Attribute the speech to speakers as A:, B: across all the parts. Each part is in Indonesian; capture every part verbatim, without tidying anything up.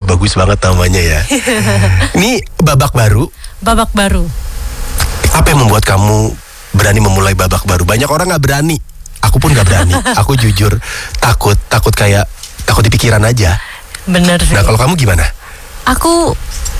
A: bagus banget namanya ya. Ini babak baru.
B: Babak baru.
A: Apa yang membuat kamu berani memulai babak baru? Banyak orang nggak berani. Aku pun nggak berani. Aku jujur takut, takut kayak takut di pikiran aja.
B: Bener sih.
A: Nah kalau kamu gimana?
B: Aku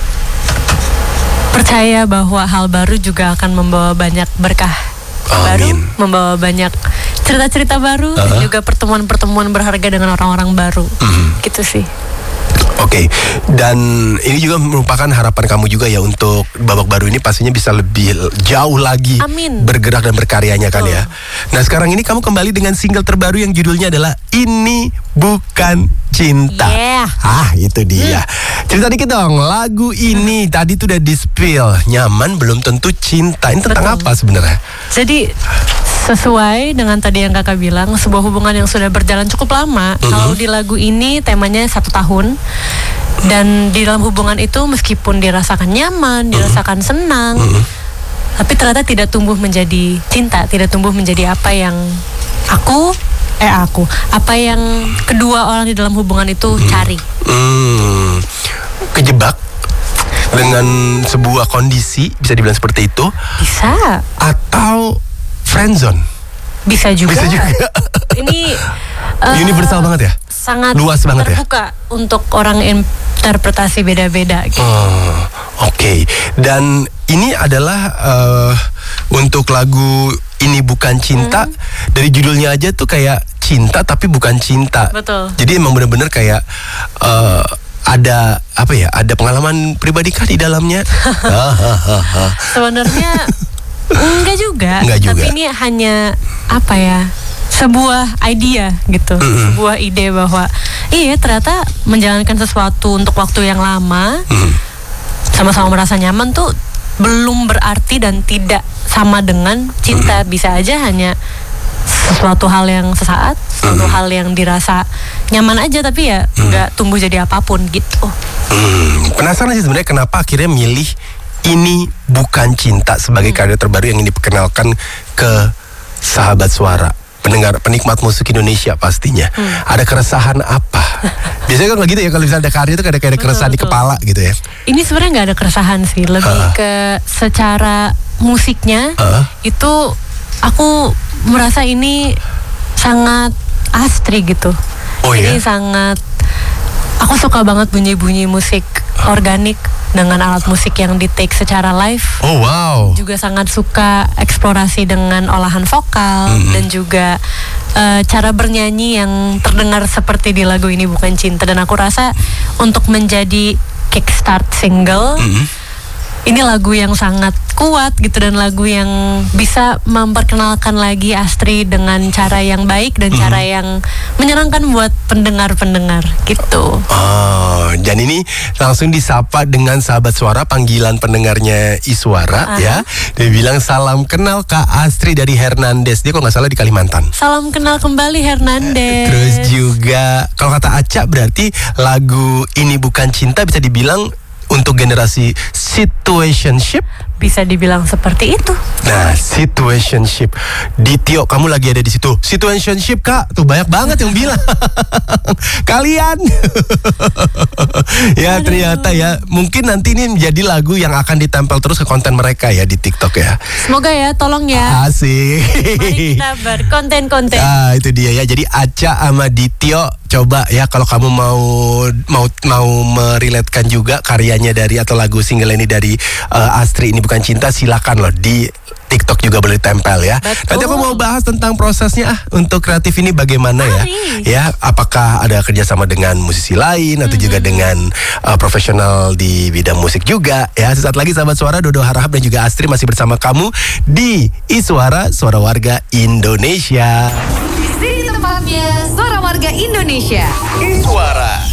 B: percaya bahwa hal baru juga akan membawa banyak berkah. Baru,
A: Amin.
B: membawa banyak cerita-cerita baru,
A: uh-huh.
B: dan juga pertemuan-pertemuan berharga dengan orang-orang baru. Mm. Gitu sih.
A: Oke, okay. Dan ini juga merupakan harapan kamu juga ya untuk babak baru ini pastinya bisa lebih jauh lagi
B: Amin.
A: bergerak dan berkaryanya kan
B: oh.
A: ya. Nah sekarang ini kamu kembali dengan single terbaru yang judulnya adalah Ini Bukan Cinta.
B: Yeah.
A: Ah itu dia. Hmm. Cerita dikit dong, lagu ini hmm. tadi tuh udah di-spill, nyaman belum tentu cinta. Ini tentang Betul. apa sebenarnya?
B: Jadi sesuai dengan tadi yang kakak bilang, sebuah hubungan yang sudah berjalan cukup lama. Mm-hmm. Kalau di lagu ini temanya satu tahun. Dan di dalam hubungan itu meskipun dirasakan nyaman, mm-hmm. dirasakan senang, mm-hmm. tapi ternyata tidak tumbuh menjadi cinta, tidak tumbuh menjadi apa yang aku eh aku apa yang kedua orang di dalam hubungan itu mm-hmm. cari. Mm.
A: Kejebak dengan sebuah kondisi, bisa dibilang seperti itu.
B: Bisa.
A: Atau friendzone.
B: Bisa juga.
A: Bisa juga.
B: Ini
A: uh, universal banget ya.
B: Sangat
A: luas banget
B: terbuka
A: ya.
B: Untuk orang interpretasi beda-beda. Gitu.
A: Oh, Oke. Okay. Dan ini adalah uh, untuk lagu Ini Bukan Cinta. Hmm. Dari judulnya aja tuh kayak cinta tapi bukan cinta.
B: Betul.
A: Jadi emang benar-benar kayak uh, ada apa ya? Ada pengalaman pribadi kah di dalamnya?
B: Sebenarnya enggak juga.
A: Enggak juga.
B: Tapi ini hanya apa ya? Sebuah idea gitu, mm-hmm. sebuah ide bahwa iya ternyata menjalankan sesuatu untuk waktu yang lama, mm-hmm. sama-sama merasa nyaman tuh belum berarti dan tidak sama dengan cinta. Mm-hmm. Bisa aja hanya sesuatu hal yang sesaat, sesuatu mm-hmm. hal yang dirasa nyaman aja tapi ya nggak mm-hmm. tumbuh jadi apapun gitu.
A: Mm, penasaran sih sebenarnya kenapa akhirnya milih Ini Bukan Cinta sebagai mm. karya terbaru yang ini diperkenalkan ke sahabat suara. Pendengar, penikmat musik Indonesia pastinya. Hmm. Ada keresahan apa? Biasanya kan gitu ya, kalau misalnya ada karya itu ada kayak keresahan betul, di kepala gitu ya. Ini
B: sebenarnya nggak ada keresahan sih, lebih uh. ke secara musiknya uh. itu aku merasa ini sangat Astri gitu.
A: Oh,
B: ini
A: iya?
B: sangat, aku suka banget bunyi-bunyi musik uh. organik dengan alat musik yang di take secara live.
A: Oh wow.
B: Juga sangat suka eksplorasi dengan olahan vokal mm-hmm. dan juga uh, cara bernyanyi yang terdengar seperti di lagu Ini Bukan Cinta. Dan aku rasa untuk menjadi kickstart single, mm-hmm. ini lagu yang sangat kuat gitu dan lagu yang bisa memperkenalkan lagi Astri dengan cara yang baik dan mm-hmm. cara yang menyenangkan buat pendengar-pendengar gitu.
A: Oh, dan ini langsung disapa dengan sahabat suara, panggilan pendengarnya Iswara. Uh-huh. Ya. Dia bilang salam kenal Kak Astri dari Hernandez. Dia kok nggak salah di Kalimantan.
B: Salam kenal kembali Hernandez.
A: Terus juga kalau kata Aca berarti lagu Ini Bukan Cinta bisa dibilang untuk generasi situationship.
B: Bisa dibilang seperti itu.
A: Nah, situationship. Ditio, kamu lagi ada di situ. Situationship, Kak. Tuh banyak banget yang bilang. Kalian. Ya, ternyata ya. Mungkin nanti ini menjadi lagu yang akan ditempel terus ke konten mereka ya di TikTok ya.
B: Semoga ya, tolong ya.
A: Asik.
B: Mari kita berkonten-konten.
A: Ah, itu dia ya. Jadi Aca sama Ditio, coba ya kalau kamu mau mau mau merelatekan juga karyanya dari atau lagu single ini dari uh, Astri Ini Bukan Cinta, silakan loh di TikTok juga boleh tempel ya.
B: Betul.
A: Nanti aku mau bahas tentang prosesnya ah untuk kreatif ini bagaimana ya.
B: Mari.
A: Ya, apakah ada kerjasama dengan musisi lain atau mm-hmm. juga dengan uh, profesional di bidang musik juga ya. Sesaat lagi sahabat suara, Dodo Harahap dan juga Astri masih bersama kamu di Iswara, Suara Warga Indonesia.
C: Di sini tempatnya Suara Warga Indonesia.
A: Iswara.